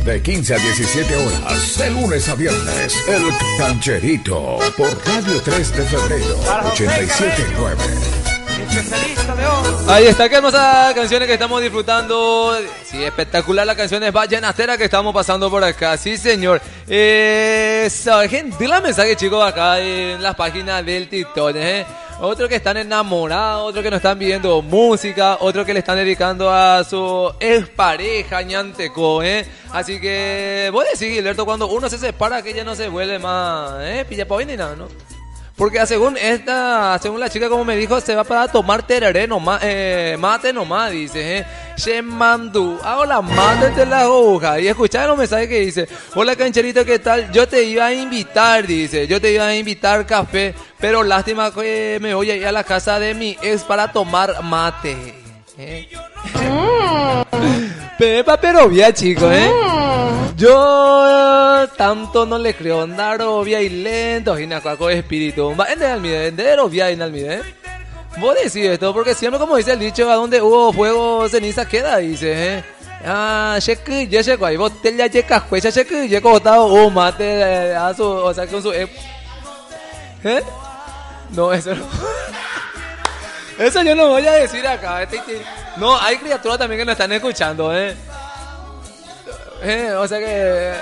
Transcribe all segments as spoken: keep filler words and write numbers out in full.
de quince a diecisiete horas, de lunes a viernes. El Cancherito, por Radio tres de Febrero, ochenta y siete punto nueve. Especialista de hoy. Ahí está, qué hermosas canciones que estamos disfrutando. Sí, espectacular las canciones vallenateras que estamos pasando por acá. Sí, señor. Eh, gente, la mensaje, chicos, acá en las páginas del TikTok, ¿eh? Otros que están enamorados, otros que no están viendo música, otros que le están dedicando a su expareja, ñanteco, ¿eh? Así que, voy a decir, Gilberto, cuando uno se separa, que ya no se vuelve más, ¿eh? Pilla pa' ni nada, ¿no? Porque según esta, según la chica como me dijo, se va para tomar tereré nomás, eh, mate nomás, dice, eh. Che mandú, hago la mate de la hoja. Y escuchar los mensajes que dice, hola Cancherito, ¿qué tal? Yo te iba a invitar, dice, yo te iba a invitar café, pero lástima que me voy a ir a la casa de mi ex para tomar mate. ¿Eh? Pepa, pero bien, chicos, ¿eh? Yo tanto no le creo andar obvia y lento, y nacuaco de espíritu. Va, en el almide, en el obvia y en el almide. Vos decís esto, porque siempre, como dice el dicho, a donde hubo fuego, ceniza queda, dice, ¿eh? Ah, cheque, ya checo, ahí botella, checa, cuecha, cheque, ya costado, oh, mate, a su, o sea, con su, ¿eh? No, eso no. Eso yo no voy a decir acá. No, hay criaturas también que nos están escuchando, ¿eh? eh o sea que...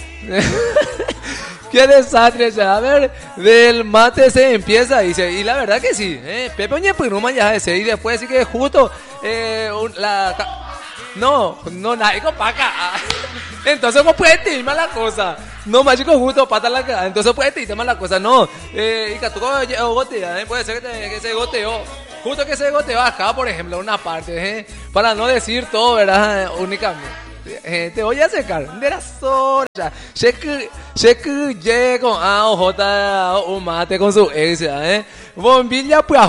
Qué desastre, ya. A ver, del mate se empieza, dice. Y la verdad que sí, ¿eh? Pepe Oña Piruma ya ese. Y después sí que justo... Eh, un, la... No, no, nadie con paca. Entonces no puede tener mala cosa. No, más chico, justo pata la cara. Entonces puede tener mala cosa. No, eh, y que tú gotea, ¿eh? Puede ser que, te, que se goteó. Justo que se goteó acá, por ejemplo, una parte, ¿eh? Para no decir todo, ¿verdad? Únicamente. Eh, te voy a secar. De la sola. Cheque, cheque, llego a J, un mate con su ex, ¿eh? Bombilla, pues,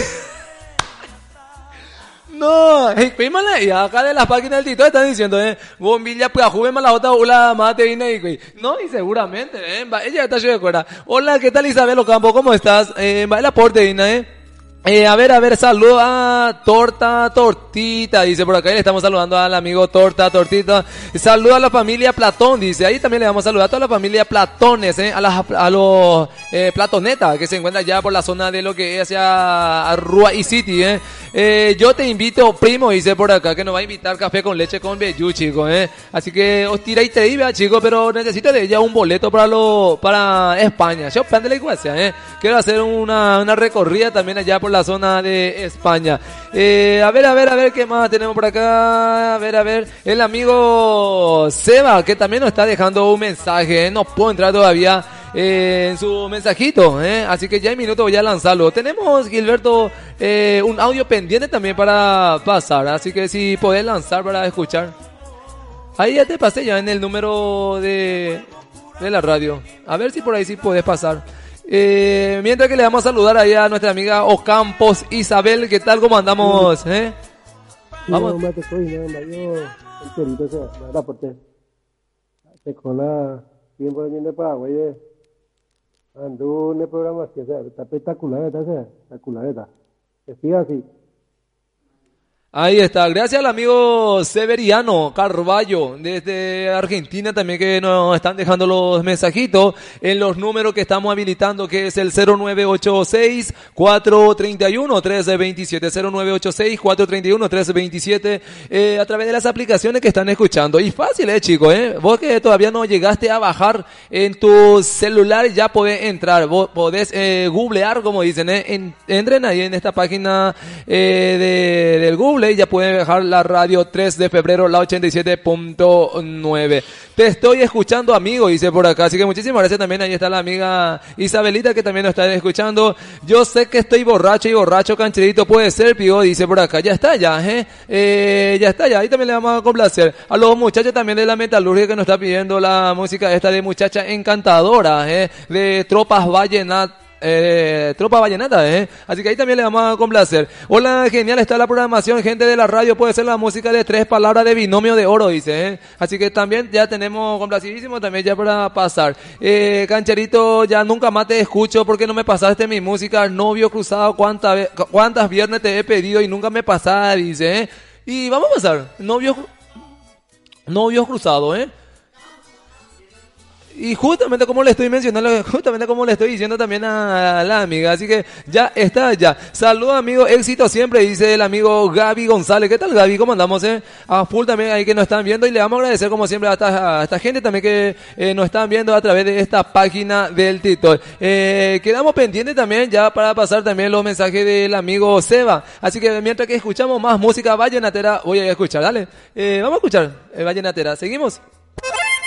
no, y acá de las páginas del TikTok están diciendo, eh, bombilla, pues, juve la otra, hola, mate, y no, y seguramente, eh, ella está de acuerdo. Hola, ¿qué tal, Isabel Ocampo? ¿Cómo estás? Eh, va el aporte, Ina, eh. Eh, a ver, a ver, saludo a Torta Tortita, dice por acá, y le estamos saludando al amigo Torta Tortita. Saludo a la familia Platón, dice, ahí también le vamos a saludar a toda la familia Platones, eh, a, las, a los eh, Platonetas que se encuentran ya por la zona de lo que es hacia Rua y City, eh. Eh, yo te invito, primo, dice por acá, que nos va a invitar café con leche con vellú, chicos, eh. Así que os tira y te iba, chicos, pero necesito de ella un boleto para lo, para España. Yo plan de la iguacia, eh. Quiero hacer una, una recorrida también allá por la zona de España. Eh, a ver, a ver, a ver, ¿qué más tenemos por acá? A ver, a ver, el amigo Seba, que también nos está dejando un mensaje, ¿eh? No puedo entrar todavía eh, en su mensajito, ¿eh? Así que ya en minuto voy a lanzarlo. Tenemos, Gilberto, eh, un audio pendiente también para pasar, así que si podés lanzar para escuchar. Ahí ya te pasé ya en el número de, de la radio. A ver si por ahí sí podés pasar. Eh, mientras que le vamos a saludar ahí a nuestra amiga Ocampos Isabel, ¿qué tal? ¿Cómo andamos? ¿Eh? Vamos. No, te soy, no, yo, el chorito se va a aportar. Te con la tiempo de Paraguay, ando en el programa, que está espectacular, está espectacular, está. Que siga así. Ahí está, gracias al amigo Severiano Carballo desde Argentina también que nos están dejando los mensajitos en los números que estamos habilitando, que es el cero nueve ocho seis, cuatro tres uno, tres dos siete, cero nueve ocho seis, cuatro tres uno, tres dos siete, eh, a través de las aplicaciones que están escuchando. Y fácil, eh, chicos, eh, vos que todavía no llegaste a bajar en tu celular, ya podés entrar, vos podés eh, googlear, como dicen, eh, en, entren ahí en esta página eh, de, del Google, y ya pueden dejar la radio tres de febrero, la ochenta y siete punto nueve. Te estoy escuchando, amigo, dice por acá, así que muchísimas gracias también. Ahí está la amiga Isabelita, que también nos está escuchando. Yo sé que estoy borracho y borracho, Cancherito, puede ser, Pigo, dice por acá. Ya está, ya, eh, eh ya está, ya, ahí también le vamos a complacer a los muchachos también de la metalurgia, que nos está pidiendo la música esta de Muchacha Encantadora, eh, de Tropas Vallenatas. Eh, tropa vallenata, eh. Así que ahí también le vamos a complacer. Hola, genial está la programación, gente de la radio, puede ser la música de tres palabras de Binomio de Oro, dice, eh. Así que también ya tenemos complacidísimo también ya para pasar. Eh, Cancherito, ya nunca más te escucho porque no me pasaste mi música, Novio Cruzado, cuántas cuántas viernes te he pedido y nunca me pasaste, dice, eh. Y vamos a pasar, Novio, Novio Cruzado, eh. Y justamente como le estoy mencionando, justamente como le estoy diciendo también a la amiga, así que ya está, ya. Saludos amigo, éxito siempre, dice el amigo Gaby González. ¿Qué tal Gaby? ¿Cómo andamos? Eh? A full también ahí que nos están viendo y le vamos a agradecer como siempre a esta, a esta gente también que eh, nos están viendo a través de esta página del TikTok. Eh, quedamos pendientes también ya para pasar también los mensajes del amigo Seba. Así que mientras que escuchamos más música vallenatera, voy a escuchar, dale. Eh, vamos a escuchar eh, vallenatera, ¿seguimos?